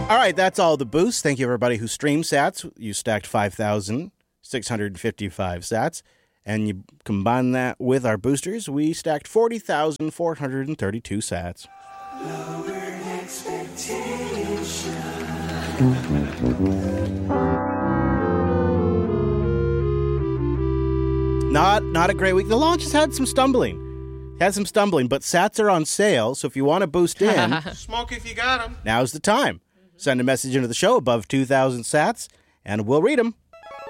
All right, that's all the boosts. Thank you, everybody who streamed sats. You stacked 5,655 sats. And you combine that with our boosters, we stacked 40,432 sats. Lowered expectation. Not a great week. The launch has had some stumbling. But sats are on sale, so if you want to boost in... Smoke if you got them. Now's the time. Send a message into the show above 2,000 sats, and we'll read them.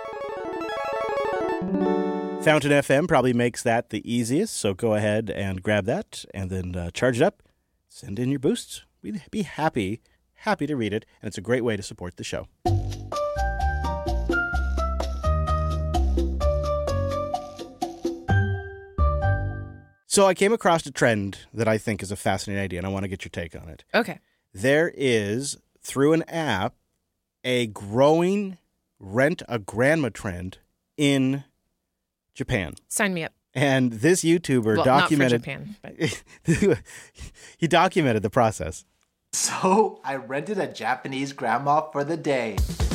Fountain FM probably makes that the easiest, so go ahead and grab that, and then charge it up. Send in your boosts. We'd be happy to read it, and it's a great way to support the show. So I came across a trend that I think is a fascinating idea, and I want to get your take on it. Okay. There is, through an app, a growing rent-a-grandma trend in Japan. Sign me up. And this YouTuber documented... Not for Japan, but... He documented the process. So I rented a Japanese grandma for the day.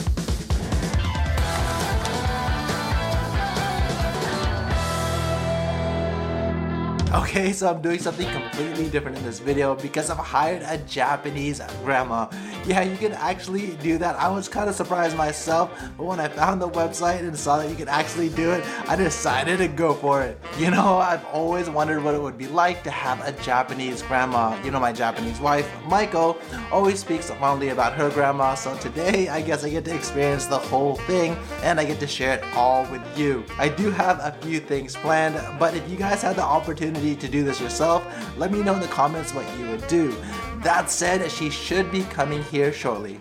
Okay, so I'm doing something completely different in this video because I've hired a Japanese grandma. Yeah, you can actually do that. I was kind of surprised myself, but when I found the website and saw that you could actually do it, I decided to go for it. You know, I've always wondered what it would be like to have a Japanese grandma. You know, my Japanese wife, Maiko, always speaks fondly about her grandma, so today I guess I get to experience the whole thing and I get to share it all with you. I do have a few things planned, but if you guys had the opportunity to do this yourself, let me know in the comments what you would do. That said, she should be coming here shortly.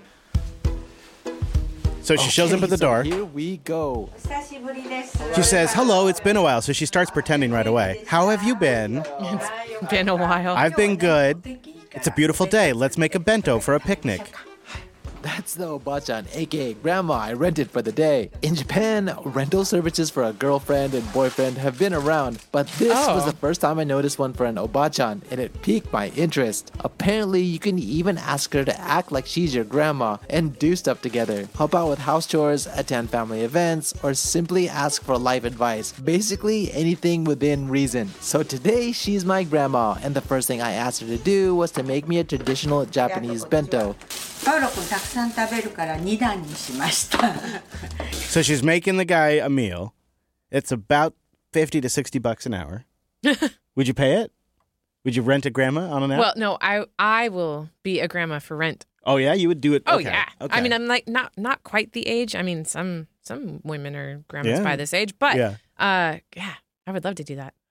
So she shows up at the door. Here we go. She says, hello, it's been a while. So she starts pretending right away. How have you been? It's been a while. I've been good. It's a beautiful day. Let's make a bento for a picnic. That's the Obachan, aka Grandma I rented for the day. In Japan, rental services for a girlfriend and boyfriend have been around, but this was the first time I noticed one for an Obachan, and it piqued my interest. Apparently, you can even ask her to act like she's your grandma and do stuff together. Help out with house chores, attend family events, or simply ask for life advice. Basically, anything within reason. So today, she's my grandma, and the first thing I asked her to do was to make me a traditional Japanese bento. So she's making the guy a meal. It's about $50 to $60 an hour. Would you pay it? Would you rent a grandma on an app? Well, no, I will be a grandma for rent. Oh yeah, you would do it. Oh okay. yeah. Okay. I mean, I'm like not quite the age. I mean, some women are grandmas by this age, but yeah, I would love to do that.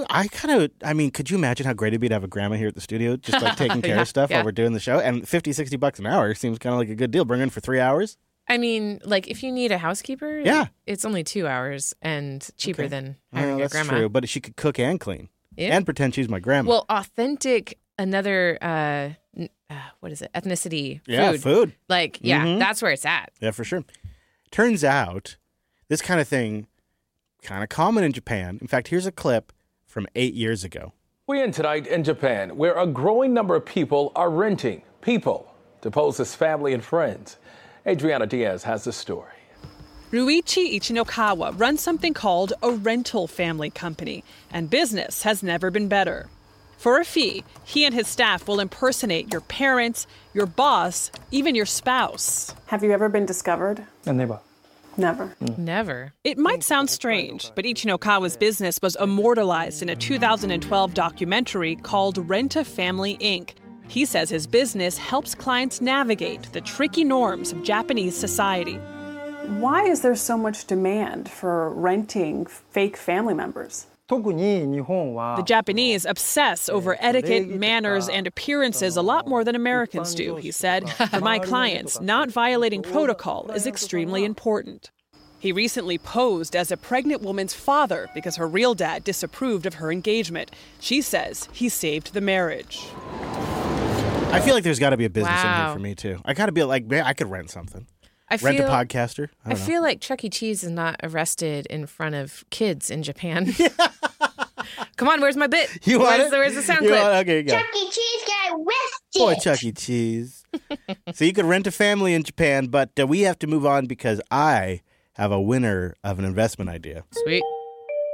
I mean, could you imagine how great it'd be to have a grandma here at the studio, just like taking care of stuff while we're doing the show? And $50, $60 an hour seems kind of like a good deal. Bring her in for 3 hours. I mean, like if you need a housekeeper, it's only 2 hours and cheaper than hiring a grandma. That's true, but she could cook and clean and pretend she's my grandma. Well, authentic, another, what is it? Ethnicity food. Yeah, food. Like, that's where it's at. Yeah, for sure. Turns out this kind of thing, kind of common in Japan. In fact, here's a clip from 8 years ago. We end tonight in Japan, where a growing number of people are renting people to pose as family and friends. Adriana Diaz has the story. Ruichi Ichinokawa runs something called a rental family company, and business has never been better. For a fee, he and his staff will impersonate your parents, your boss, even your spouse. Have you ever been discovered? Never. Never. Never. It might sound strange, but Ichinokawa's business was immortalized in a 2012 documentary called Rent-A-Family, Inc. He says his business helps clients navigate the tricky norms of Japanese society. Why is there so much demand for renting fake family members? The Japanese obsess over etiquette, manners, and appearances a lot more than Americans do, he said. For my clients, not violating protocol is extremely important. He recently posed as a pregnant woman's father because her real dad disapproved of her engagement. She says he saved the marriage. I feel like there's got to be a business in here for me, too. I got to be like, man, I could rent something. Rent a podcaster. I feel like Chuck E. Cheese is not arrested in front of kids in Japan. Come on, where's my bit? Where's the sound clip? Okay, go. Chuck E. Cheese got arrested. Boy, Chuck E. Cheese. So you could rent a family in Japan, but we have to move on because I have a winner of an investment idea. Sweet.